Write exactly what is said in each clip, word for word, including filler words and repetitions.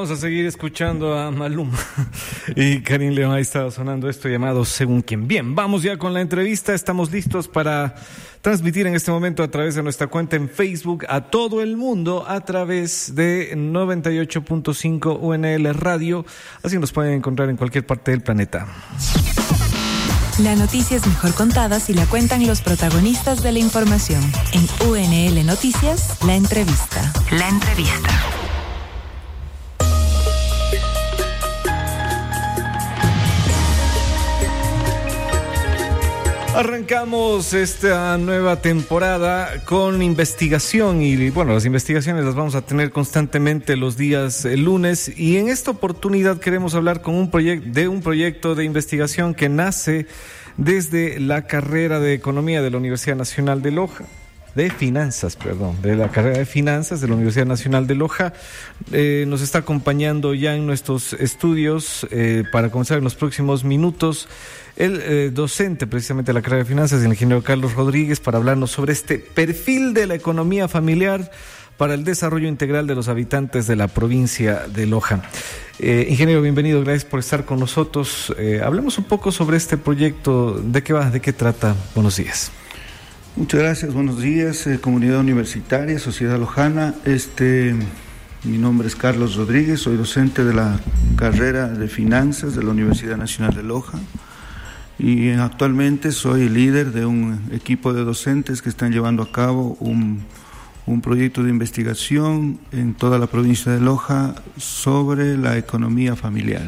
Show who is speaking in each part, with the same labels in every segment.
Speaker 1: vamos a seguir escuchando a Maluma y Karim León. Ahí estaba sonando esto llamado Según Quien. Bien, vamos ya con la entrevista. Estamos listos para transmitir en este momento a través de nuestra cuenta en Facebook a todo el mundo a través de noventa y ocho punto cinco U N L Radio. Así nos pueden encontrar en cualquier parte del planeta.
Speaker 2: La noticia es mejor contada si la cuentan los protagonistas de la información. En U N L Noticias, la entrevista. La entrevista.
Speaker 1: Arrancamos esta nueva temporada con investigación y bueno, las investigaciones las vamos a tener constantemente los días eh, lunes y en esta oportunidad queremos hablar con un proyecto de un proyecto de investigación que nace desde la carrera de Economía de la Universidad Nacional de Loja. De Finanzas, perdón, de la carrera de Finanzas de la Universidad Nacional de Loja. Eh, nos está acompañando ya en nuestros estudios eh, para comenzar en los próximos minutos el eh, docente precisamente de la carrera de Finanzas, el ingeniero Carlos Rodríguez, para hablarnos sobre este perfil de la economía familiar para el desarrollo integral de los habitantes de la provincia de Loja. Eh, ingeniero, bienvenido, gracias por estar con nosotros. Eh, hablemos un poco sobre este proyecto, ¿de qué va, de qué trata? Buenos días.
Speaker 3: Muchas gracias, buenos días, eh, comunidad universitaria, sociedad lojana. Este, mi nombre es Carlos Rodríguez, soy docente de la carrera de Finanzas de la Universidad Nacional de Loja y actualmente soy líder de un equipo de docentes que están llevando a cabo un, un proyecto de investigación en toda la provincia de Loja sobre la economía familiar.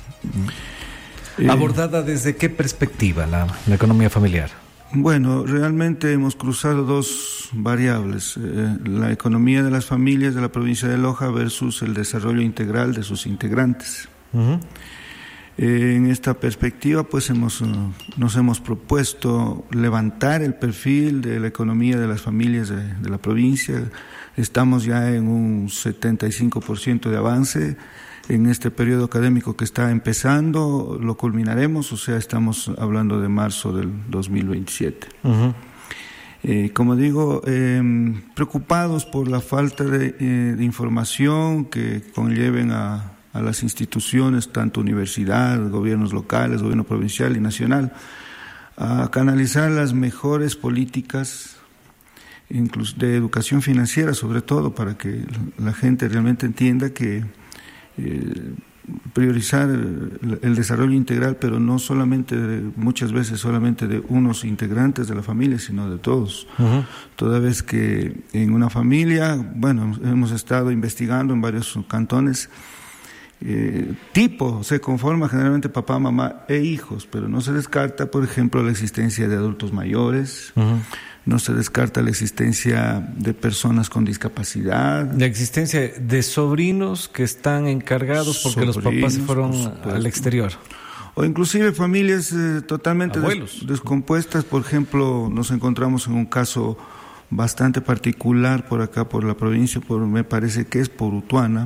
Speaker 1: ¿Abordada desde qué perspectiva la, la economía familiar?
Speaker 3: Bueno, realmente hemos cruzado dos variables, eh, la economía de las familias de la provincia de Loja versus el desarrollo integral de sus integrantes. Uh-huh. Eh, en esta perspectiva, pues hemos, uh, nos hemos propuesto levantar el perfil de la economía de las familias de, de la provincia. Estamos ya en un setenta y cinco por ciento de avance. En este periodo académico que está empezando, lo culminaremos, o sea, estamos hablando de marzo del dos mil veintisiete. Uh-huh. Eh, como digo, eh, preocupados por la falta de, eh, de información que conlleven a, a las instituciones, tanto universidad, gobiernos locales, gobierno provincial y nacional, a canalizar las mejores políticas incluso de educación financiera, sobre todo, para que la gente realmente entienda que Eh, priorizar el, el desarrollo integral, pero no solamente de, muchas veces solamente de unos integrantes de la familia, sino de todos. Uh-huh. Toda vez que en una familia, bueno, hemos estado investigando en varios cantones, eh, tipo se conforma generalmente papá, mamá e hijos, pero no se descarta, por ejemplo, la existencia de adultos mayores. Uh-huh. No se descarta la existencia de personas con discapacidad.
Speaker 1: La existencia de sobrinos que están encargados porque sobrinos, los papás se fueron al exterior.
Speaker 3: O inclusive familias eh, totalmente des, descompuestas. Por ejemplo, nos encontramos en un caso bastante particular por acá, por la provincia, por, me parece que es por Utuana.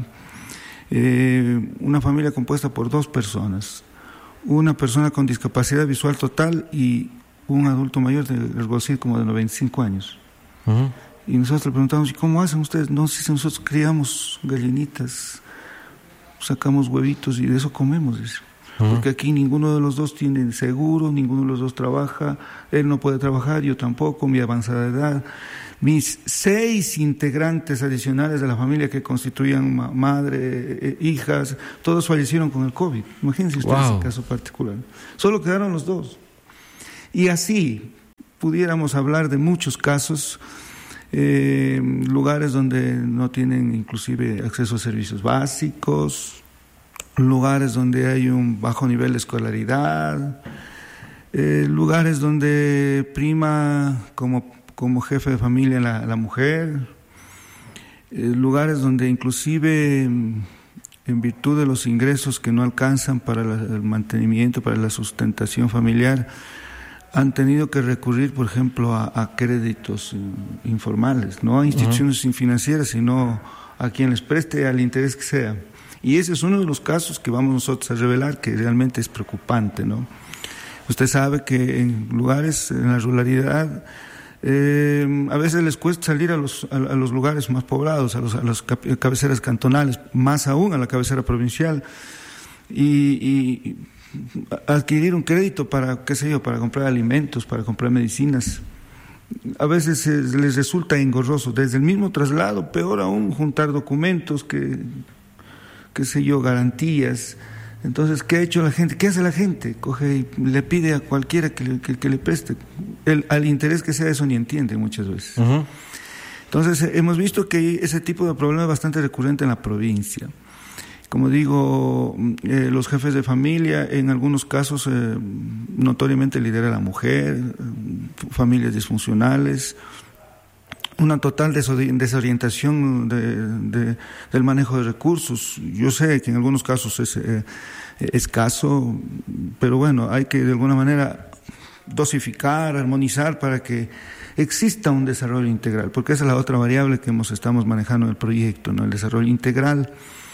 Speaker 3: Eh, una familia compuesta por dos personas. Una persona con discapacidad visual total y un adulto mayor, de algo así como de noventa y cinco años. Uh-huh. Y nosotros le preguntamos, ¿y cómo hacen ustedes? No, si nosotros criamos gallinitas, sacamos huevitos y de eso comemos, dice. Uh-huh. Porque aquí ninguno de los dos tiene seguro, ninguno de los dos trabaja, él no puede trabajar, yo tampoco, mi avanzada edad. Mis seis integrantes adicionales de la familia que constituían ma- madre, eh, hijas, todos fallecieron con el COVID. Imagínense ustedes wow. ese caso particular. Solo quedaron los dos. Y así pudiéramos hablar de muchos casos, eh, lugares donde no tienen inclusive acceso a servicios básicos, lugares donde hay un bajo nivel de escolaridad, eh, lugares donde prima como, como jefe de familia la, la mujer, eh, lugares donde inclusive en virtud de los ingresos que no alcanzan para la, el mantenimiento, para la sustentación familiar, han tenido que recurrir, por ejemplo, a, a créditos informales, no a instituciones uh-huh. financieras, sino a quien les preste al interés que sea. Y ese es uno de los casos que vamos nosotros a revelar, que realmente es preocupante, ¿no? Usted sabe que en lugares, en la ruralidad, Eh, a veces les cuesta salir a los, a, a los lugares más poblados, a, los, a las cabeceras cantonales, más aún a la cabecera provincial, y, y adquirir un crédito para, qué sé yo, para comprar alimentos, para comprar medicinas. A veces eh, les resulta engorroso, desde el mismo traslado, peor aún, juntar documentos, que, qué sé yo, garantías. Entonces, ¿qué ha hecho la gente? ¿Qué hace la gente? Coge y le pide a cualquiera que le, que, que le preste. El, al interés que sea, eso ni entiende muchas veces. Uh-huh. Entonces, eh, hemos visto que ese tipo de problema es bastante recurrente en la provincia. Como digo, eh, los jefes de familia, en algunos casos, eh, notoriamente lidera la mujer, eh, familias disfuncionales, una total desorientación de, de, del manejo de recursos. Yo sé que en algunos casos es eh, escaso, pero bueno, hay que de alguna manera dosificar, armonizar para que exista un desarrollo integral, porque esa es la otra variable que hemos, estamos manejando en el proyecto, ¿no? El desarrollo integral,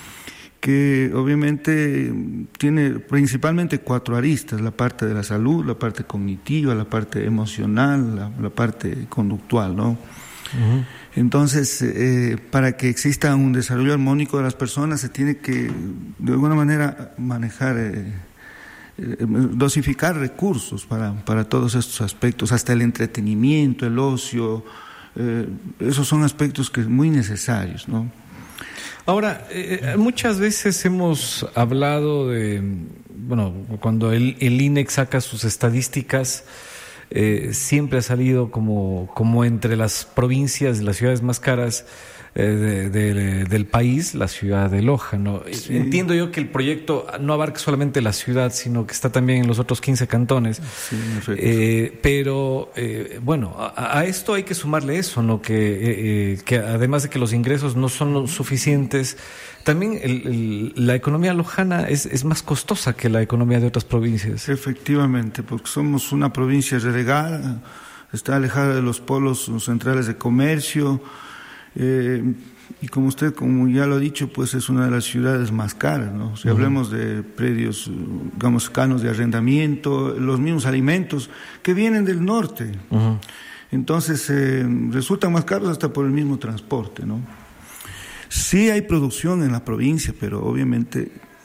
Speaker 3: que obviamente tiene principalmente cuatro aristas: la parte de la salud, la parte cognitiva, la parte emocional, la, la parte conductual, ¿no? Uh-huh. Entonces, eh, para que exista un desarrollo armónico de las personas, se tiene que, de alguna manera, manejar, eh, eh, dosificar recursos para, para todos estos aspectos, hasta el entretenimiento, el ocio, eh, esos son aspectos que son muy necesarios, ¿no?
Speaker 1: Ahora, eh, muchas veces hemos hablado de, bueno, cuando el, el I N E C saca sus estadísticas, eh, siempre ha salido como, como entre las provincias, las ciudades más caras eh, de, de, del país, la ciudad de Loja, ¿no? Sí. Entiendo yo que el proyecto no abarca solamente la ciudad, sino que está también en los otros quince cantones.
Speaker 3: Sí,
Speaker 1: eh, pero, eh, bueno, a, a esto hay que sumarle eso, ¿no? Que, eh, eh, que además de que los ingresos no son suficientes, también el, el, la economía lojana es, es más costosa que la economía de otras provincias.
Speaker 3: Efectivamente, porque somos una provincia relegada, está alejada de los polos centrales de comercio, eh, y como usted, como ya lo ha dicho, pues es una de las ciudades más caras, ¿no? Si uh-huh. hablemos de predios, digamos, canos de arrendamiento, los mismos alimentos que vienen del norte, uh-huh. entonces eh, resultan más caros hasta por el mismo transporte, ¿no? Sí hay producción en la provincia, pero obviamente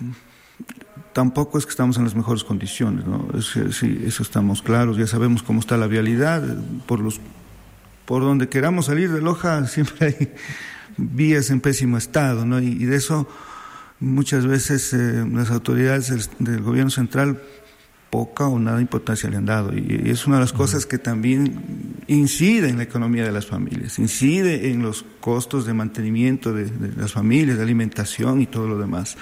Speaker 3: tampoco es que estamos en las mejores condiciones, ¿no? Es, sí, eso estamos claros, ya sabemos cómo está la vialidad, por los por donde queramos salir de Loja siempre hay vías en pésimo estado, ¿no? Y, y de eso muchas veces eh, las autoridades del, del gobierno central poca o nada importancia le han dado, y, y es una de las cosas que también incide en la economía de las familias, incide en los costos de mantenimiento de, de las familias, de alimentación y todo lo demás.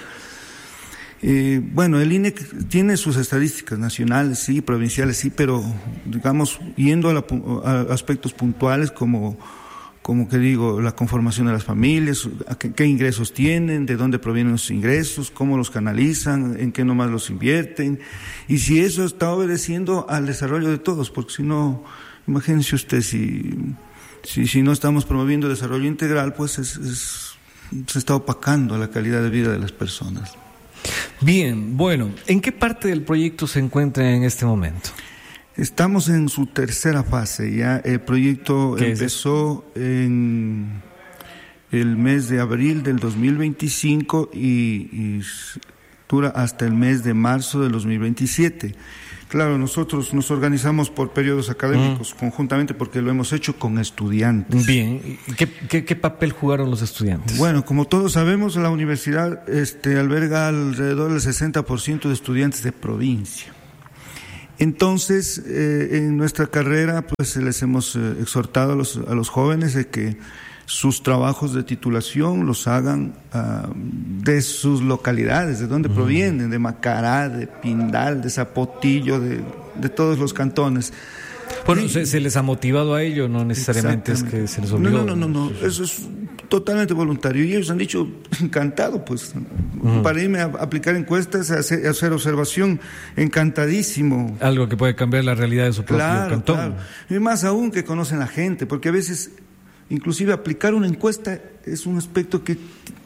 Speaker 3: Eh, bueno, el I N E C tiene sus estadísticas nacionales, sí, provinciales, sí, pero digamos, yendo a, la, a aspectos puntuales como, como que digo, la conformación de las familias, qué, qué ingresos tienen, de dónde provienen los ingresos, cómo los canalizan, en qué nomás los invierten, y si eso está obedeciendo al desarrollo de todos, porque si no, imagínense usted, si, si, si no estamos promoviendo desarrollo integral, pues es, es, se está opacando la calidad de vida de las personas.
Speaker 1: Bien, bueno, ¿en qué parte del proyecto se encuentra en este momento?
Speaker 3: Estamos en su tercera fase, ya el proyecto empezó en el mes de abril del dos mil veinticinco y, y dura hasta el mes de marzo del dos mil veintisiete. Claro, nosotros nos organizamos por periodos académicos mm. conjuntamente porque lo hemos hecho con estudiantes.
Speaker 1: Bien, ¿Qué, qué, qué papel jugaron los estudiantes?
Speaker 3: Bueno, como todos sabemos, la universidad este, alberga alrededor del sesenta por ciento de estudiantes de provincia. Entonces, eh, en nuestra carrera, pues les hemos eh, exhortado a los, a los jóvenes de que sus trabajos de titulación los hagan uh, de sus localidades, de donde mm. provienen, de Macará, de Pindal, de Zapotillo, de, de todos los cantones.
Speaker 1: Bueno, y, se, se les ha motivado a ello, no necesariamente es que se les obligó.
Speaker 3: No, no, no, no, no. Eso es totalmente voluntario. Y ellos han dicho, encantado, pues, mm. para irme a aplicar encuestas, a hacer, a hacer observación, encantadísimo.
Speaker 1: Algo que puede cambiar la realidad de su propio
Speaker 3: claro,
Speaker 1: cantón.
Speaker 3: Claro. Y más aún que conocen la gente, porque a veces... Inclusive aplicar una encuesta es un aspecto que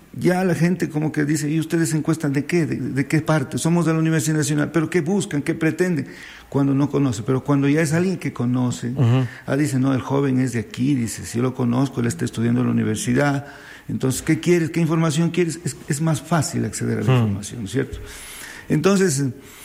Speaker 3: ya la gente como que dice, ¿y ustedes encuestan de qué? ¿De, de qué parte? Somos de la Universidad Nacional, ¿pero qué buscan? ¿Qué pretenden? Cuando no conoce, pero cuando ya es alguien que conoce, uh-huh. ah, dice, no, el joven es de aquí, dice, si yo lo conozco, él está estudiando en la universidad, entonces, ¿qué quieres? ¿Qué información quieres? Es, es más fácil acceder a la uh-huh. información, ¿cierto? Entonces,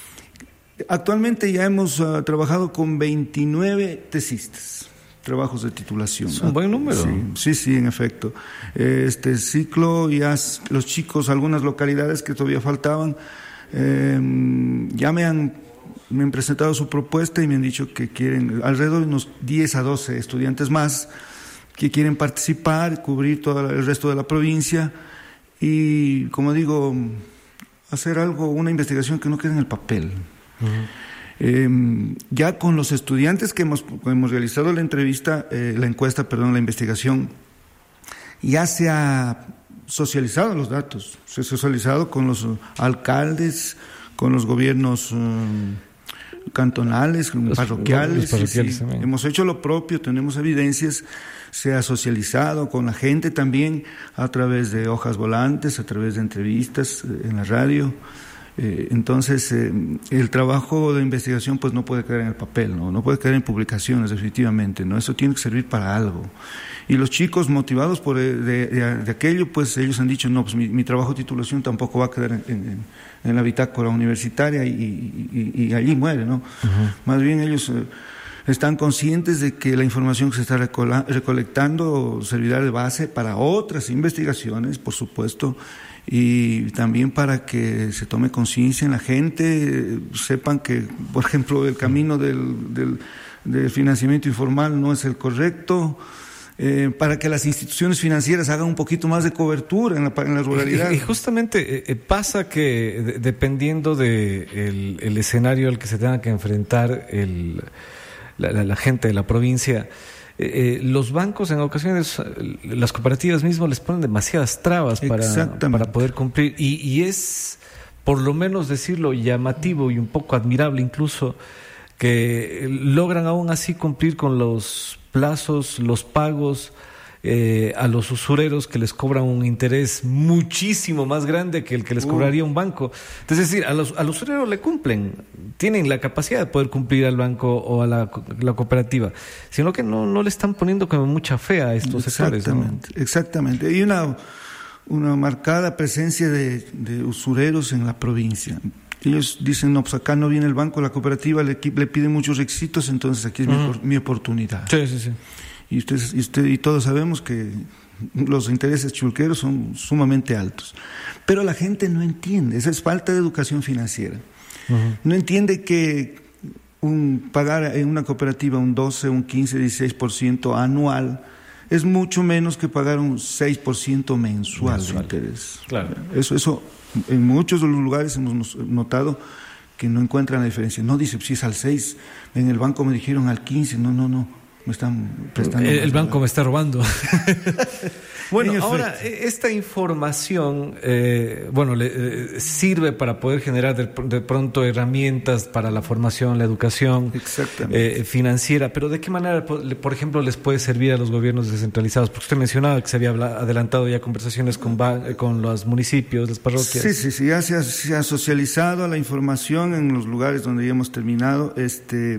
Speaker 3: actualmente ya hemos uh, trabajado con veintinueve tesistas, trabajos de titulación.
Speaker 1: Es un buen número.
Speaker 3: Sí, sí, sí, en efecto. Este ciclo, ya los chicos, algunas localidades que todavía faltaban, eh, ya me han, me han presentado su propuesta y me han dicho que quieren alrededor de unos diez a doce estudiantes más que quieren participar, cubrir todo el resto de la provincia y, como digo, hacer algo, una investigación que no quede en el papel. Uh-huh. Eh, ya con los estudiantes que hemos, hemos realizado la entrevista, eh, la encuesta, perdón, la investigación, ya se ha socializado los datos, se ha socializado con los alcaldes, con los gobiernos um, cantonales, los, parroquiales, los parroquiales sí, sí. Hemos hecho lo propio, tenemos evidencias, se ha socializado con la gente también a través de hojas volantes, a través de entrevistas en la radio. Eh, entonces, eh, el trabajo de investigación pues no puede quedar en el papel, ¿no? No puede quedar en publicaciones, definitivamente, ¿no? Eso tiene que servir para algo. Y los chicos motivados por de, de, de aquello, pues ellos han dicho, no, pues mi, mi trabajo de titulación tampoco va a quedar en, en, en la bitácora universitaria y, y, y, y allí muere, ¿no? Uh-huh. Más bien ellos eh, están conscientes de que la información que se está recola, recolectando servirá de base para otras investigaciones, por supuesto, y también para que se tome conciencia en la gente, sepan que, por ejemplo, el camino del, del, del financiamiento informal no es el correcto, eh, para que las instituciones financieras hagan un poquito más de cobertura en la, en la ruralidad.
Speaker 1: Y, y justamente eh, pasa que de, dependiendo del de el escenario al que se tenga que enfrentar el, la, la, la gente de la provincia, Eh, los bancos en ocasiones, las cooperativas mismas les ponen demasiadas trabas para, para poder cumplir y, y es, por lo menos decirlo, llamativo y un poco admirable incluso que logran aún así cumplir con los plazos, los pagos eh, a los usureros, que les cobran un interés muchísimo más grande que el que les cobraría un banco. Es decir, a los, al usurero le cumplen, tienen la capacidad de poder cumplir al banco o a la, la cooperativa, sino que no, no le están poniendo como mucha fe a estos sectores.
Speaker 3: Exactamente, ¿no? Exactamente. Hay una, una marcada presencia de, de usureros en la provincia. Ellos dicen, no, pues acá no viene el banco, la cooperativa le, le pide muchos requisitos, entonces aquí es uh-huh. mi, mi oportunidad.
Speaker 1: Sí, sí, sí.
Speaker 3: Y usted, y usted y todos sabemos que los intereses chulqueros son sumamente altos. Pero la gente no entiende, esa es falta de educación financiera. Uh-huh. No entiende que un, pagar en una cooperativa un doce, un quince, dieciséis por ciento anual es mucho menos que pagar un seis por ciento mensual, mensual de interés. Claro. Eso, eso en muchos de los lugares hemos notado que no encuentran la diferencia. No dice, si es al seis, en el banco me dijeron al quince, no, no, no. Me están prestando.
Speaker 1: El, el banco me está robando. Bueno, ahora, esta información, eh, bueno, le, eh, sirve para poder generar de, de pronto herramientas para la formación, la educación eh, financiera, pero ¿de qué manera, por, por ejemplo, les puede servir a los gobiernos descentralizados? Porque usted mencionaba que se había adelantado ya conversaciones con, con los municipios, las parroquias.
Speaker 3: Sí, sí, sí, ya se ha, se ha socializado la información en los lugares donde ya hemos terminado, este...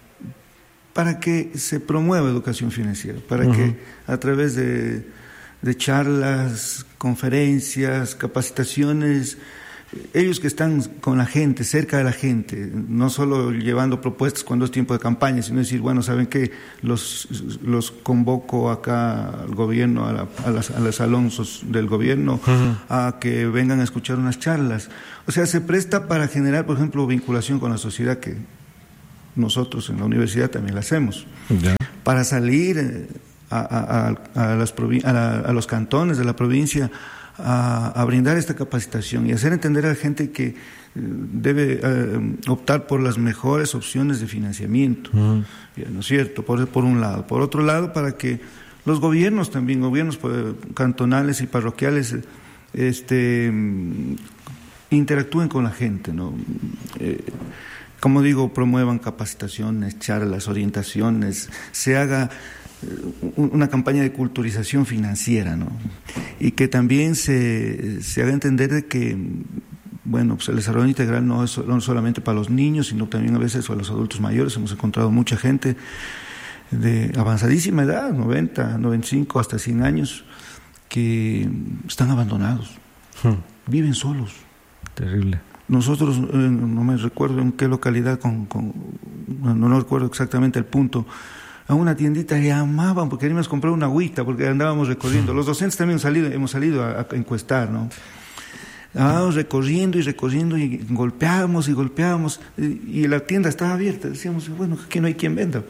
Speaker 3: para que se promueva educación financiera, para uh-huh. que a través de, de charlas, conferencias, capacitaciones, ellos que están con la gente, cerca de la gente, no solo llevando propuestas cuando es tiempo de campaña, sino decir, bueno, ¿saben qué? Los, los convoco acá al gobierno, a, la, a, las, a los alonsos del gobierno, uh-huh. a que vengan a escuchar unas charlas. O sea, se presta para generar, por ejemplo, vinculación con la sociedad, que nosotros en la universidad también la hacemos, ya. Para salir a, a, a, a, las provin- a, la, a los cantones de la provincia a, a brindar esta capacitación y hacer entender a la gente que debe eh, optar por las mejores opciones de financiamiento, uh-huh. ¿no es cierto? Por, por un lado. Por otro lado, para que los gobiernos también, gobiernos pues, cantonales y parroquiales, este, interactúen con la gente, ¿no? Eh, como digo, promuevan capacitaciones, charlas, orientaciones, se haga una campaña de culturización financiera, ¿no? Y que también se, se haga entender de que, bueno, pues el desarrollo integral no es no solamente para los niños, sino también a veces para los adultos mayores. Hemos encontrado mucha gente de avanzadísima edad, noventa, noventa y cinco, hasta cien años, que están abandonados, hmm. viven solos.
Speaker 1: Terrible.
Speaker 3: Nosotros, eh, no me recuerdo en qué localidad, con, con, no, no recuerdo exactamente el punto, a una tiendita llamaban porque queríamos comprar una agüita, porque andábamos recorriendo. Los docentes también hemos salido, hemos salido a, a encuestar, ¿no? Andábamos recorriendo y recorriendo y golpeábamos y golpeábamos, y, y la tienda estaba abierta. Decíamos, bueno, aquí no hay quien venda.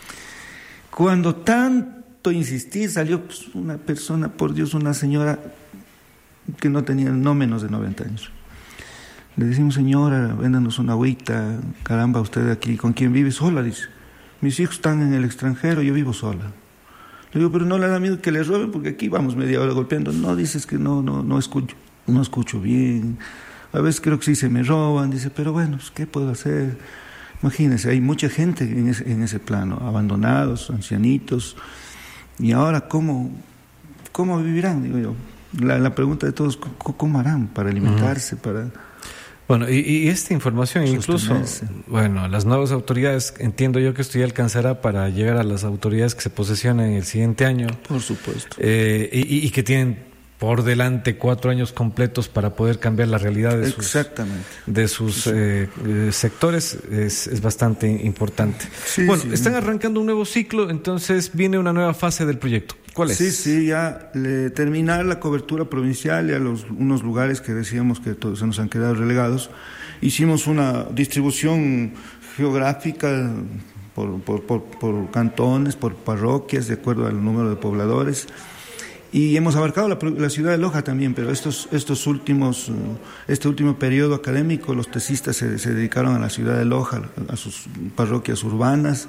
Speaker 3: Cuando tanto insistí, salió pues, una persona, por Dios, una señora que no tenía no menos de noventa años. Le decimos, señora, véndanos una agüita, caramba, usted aquí, ¿con quién vive? Sola, dice. Mis hijos están en el extranjero, yo vivo sola. Le digo, pero no le da miedo que le roben, porque aquí vamos media hora golpeando. No, dices que no, no, no escucho, no escucho bien. A veces creo que sí se me roban. Dice, pero bueno, ¿qué puedo hacer? Imagínense, hay mucha gente en ese, en ese plano, abandonados, ancianitos. Y ahora, ¿cómo, cómo vivirán? Digo yo. La, la pregunta de todos, ¿cómo, cómo harán para alimentarse, uh-huh. para...
Speaker 1: Bueno, y, y esta información incluso, bueno, las nuevas autoridades, entiendo yo que esto ya alcanzará para llegar a las autoridades que se posesionan el siguiente año.
Speaker 3: Por supuesto.
Speaker 1: Eh, y, y que tienen por delante cuatro años completos para poder cambiar la realidad de sus,
Speaker 3: Exactamente.
Speaker 1: De sus sí. eh, sectores, es, es bastante importante. Sí, bueno, sí, están arrancando un nuevo ciclo, entonces viene una nueva fase del proyecto. ¿Cuál es?
Speaker 3: Sí, sí, ya le, terminar la cobertura provincial y a los, unos lugares que decíamos que todos se nos han quedado relegados. Hicimos una distribución geográfica por, por, por, por cantones, por parroquias, de acuerdo al número de pobladores. Y hemos abarcado la, la ciudad de Loja también, pero estos, estos últimos, este último periodo académico, los tesistas se, se dedicaron a la ciudad de Loja, a sus parroquias urbanas.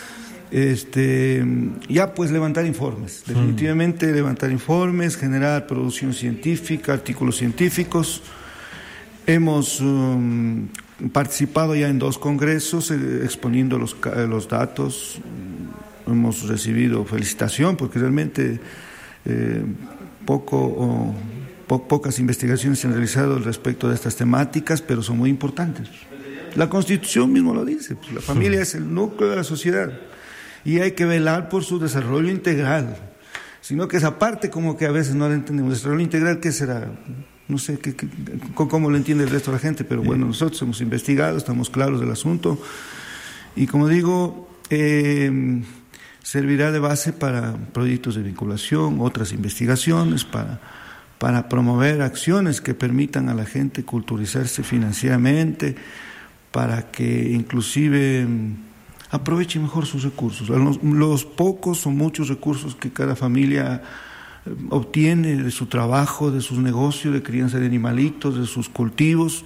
Speaker 3: Este, ya pues levantar informes, definitivamente mm. levantar informes, generar producción científica, artículos científicos. Hemos um, participado ya en dos congresos eh, exponiendo los, los datos. Hemos recibido felicitación porque realmente eh, poco o po, pocas investigaciones se han realizado respecto de estas temáticas, pero son muy importantes. La Constitución mismo lo dice, pues, la familia mm. es el núcleo de la sociedad. Y hay que velar por su desarrollo integral, sino que esa parte como que a veces no la entendemos. Desarrollo integral, ¿qué será? No sé qué, qué, cómo lo entiende el resto de la gente, pero bueno, nosotros hemos investigado, estamos claros del asunto, y como digo, eh, servirá de base para proyectos de vinculación, otras investigaciones, para, para promover acciones que permitan a la gente culturizarse financieramente, para que inclusive aproveche mejor sus recursos, los, los pocos o muchos recursos que cada familia obtiene de su trabajo, de sus negocios, de crianza de animalitos, de sus cultivos,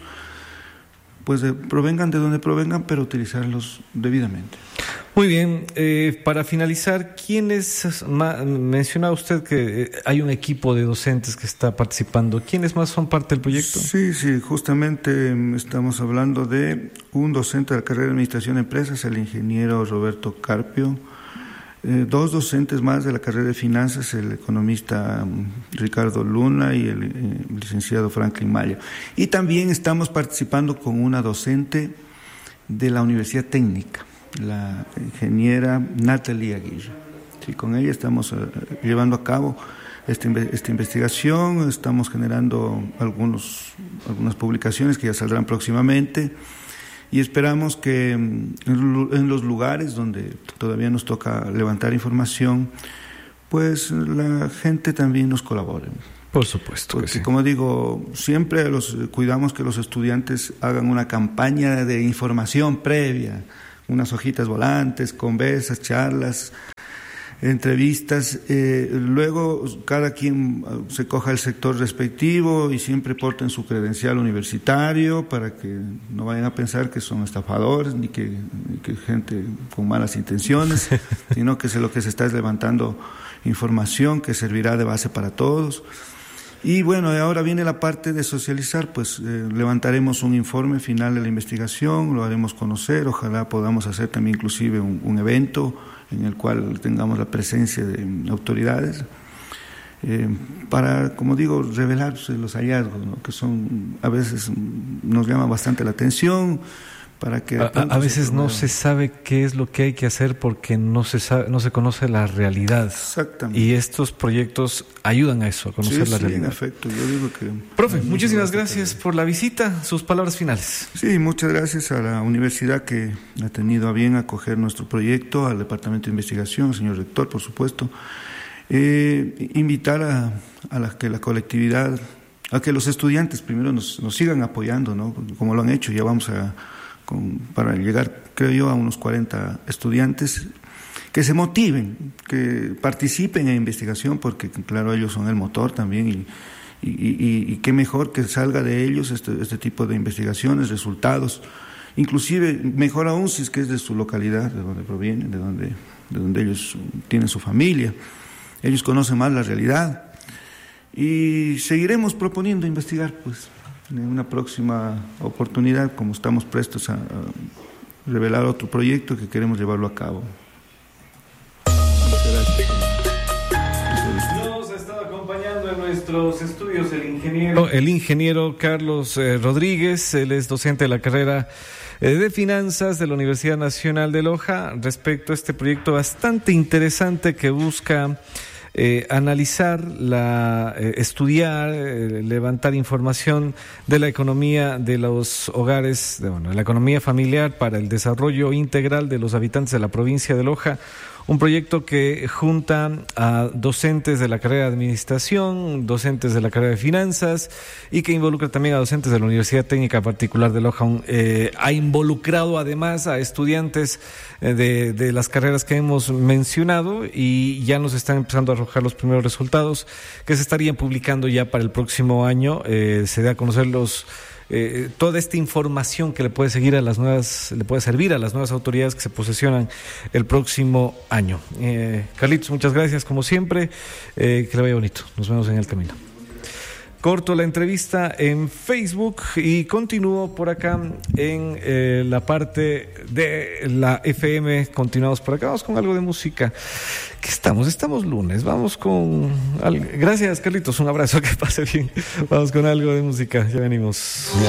Speaker 3: pues de, provengan de donde provengan, pero utilizarlos debidamente.
Speaker 1: Muy bien, eh, para finalizar, ¿quiénes, mencionaba usted que hay un equipo de docentes que está participando, ¿quiénes más son parte del proyecto?
Speaker 3: Sí, sí, justamente estamos hablando de un docente de la carrera de Administración de Empresas, el ingeniero Roberto Carpio, eh, dos docentes más de la carrera de Finanzas, el economista um, Ricardo Luna y el eh, licenciado Franklin Mayo. Y también estamos participando con una docente de la Universidad Técnica, la ingeniera Natalia Aguirre. Sí, con ella estamos uh, llevando a cabo esta, esta investigación, estamos generando algunos, algunas publicaciones que ya saldrán próximamente y esperamos que en, en los lugares donde todavía nos toca levantar información, pues la gente también nos colabore.
Speaker 1: Por supuesto.
Speaker 3: Porque,
Speaker 1: que sí.
Speaker 3: Como digo, siempre los, cuidamos que los estudiantes hagan una campaña de información previa, unas hojitas volantes, conversas, charlas, entrevistas, eh, luego cada quien se coja el sector respectivo y siempre porten su credencial universitario para que no vayan a pensar que son estafadores ni que, ni que gente con malas intenciones, sino que se, lo que se está es levantando información que servirá de base para todos. Y bueno, ahora viene la parte de socializar, pues eh, levantaremos un informe final de la investigación, lo haremos conocer, ojalá podamos hacer también inclusive un, un evento en el cual tengamos la presencia de autoridades, eh, para, como digo, revelar los hallazgos, ¿no? Que son, a veces nos llama bastante la atención. Para que
Speaker 1: a, a veces no se sabe qué es lo que hay que hacer porque no se sabe, no se conoce la realidad.
Speaker 3: Exactamente.
Speaker 1: Y estos proyectos ayudan a eso, a conocer
Speaker 3: sí,
Speaker 1: la
Speaker 3: sí,
Speaker 1: realidad.
Speaker 3: En efecto, yo digo que...
Speaker 1: Profe, muchísimas gracias por la visita. Sus palabras finales.
Speaker 3: Sí, muchas gracias a la universidad que ha tenido a bien acoger nuestro proyecto, al Departamento de Investigación, al señor rector, por supuesto. Eh, invitar a, a la, que la colectividad, a que los estudiantes primero nos, nos sigan apoyando, ¿no? Como lo han hecho, ya vamos a... Con, para llegar, creo yo, a unos cuarenta estudiantes que se motiven, que participen en investigación, porque claro, ellos son el motor también, y, y, y, y qué mejor que salga de ellos este, este tipo de investigaciones, resultados, inclusive mejor aún si es que es de su localidad, de donde provienen, de donde, de donde ellos tienen su familia, ellos conocen más la realidad, y seguiremos proponiendo investigar, pues, en una próxima oportunidad, como estamos prestos a, a revelar otro proyecto que queremos llevarlo a cabo.
Speaker 1: Muchas gracias. Nos ha estado acompañando en nuestros estudios el ingeniero, el ingeniero Carlos eh, Rodríguez. Él es docente de la carrera eh, de Finanzas de la Universidad Nacional de Loja, respecto a este proyecto bastante interesante que busca Eh, analizar, la, eh, estudiar, eh, levantar información de la economía de los hogares, de, bueno, de la economía familiar para el desarrollo integral de los habitantes de la provincia de Loja. Un proyecto que junta a docentes de la carrera de Administración, docentes de la carrera de Finanzas y que involucra también a docentes de la Universidad Técnica Particular de Loja. Eh, ha involucrado además a estudiantes eh, de, de las carreras que hemos mencionado y ya nos están empezando a arrojar los primeros resultados que se estarían publicando ya para el próximo año. Eh, se da a conocer los... Eh, toda esta información que le puede seguir a las nuevas, le puede servir a las nuevas autoridades que se posesionan el próximo año. Eh, Carlitos, muchas gracias como siempre, eh, que le vaya bonito, nos vemos en el camino. Corto la entrevista en Facebook y continúo por acá en eh, la parte de la F M. Continuamos por acá, vamos con algo de música. ¿Qué estamos? Estamos lunes, vamos con... Gracias, Carlitos, un abrazo, que pase bien. Vamos con algo de música, ya venimos.